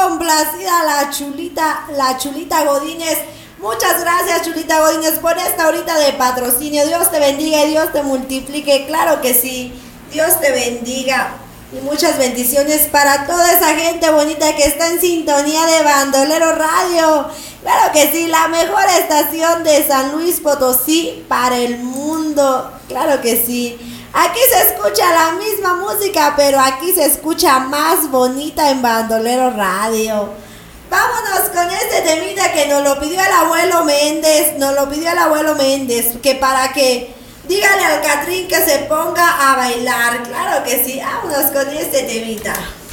complacida la Chulita Godínez. Muchas gracias, Chulita Godínez, por esta horita de patrocinio. Dios te bendiga y Dios te multiplique. Claro que sí. Dios te bendiga. Y muchas bendiciones para toda esa gente bonita que está en sintonía de Bandolero Radio. Claro que sí, la mejor estación de San Luis Potosí para el mundo. Claro que sí. Aquí se escucha la misma música, pero aquí se escucha más bonita en Bandolero Radio. Vámonos con este temita que nos lo pidió el abuelo Méndez, que para que dígale al Catrín que se ponga a bailar. Claro que sí, vámonos con este temita.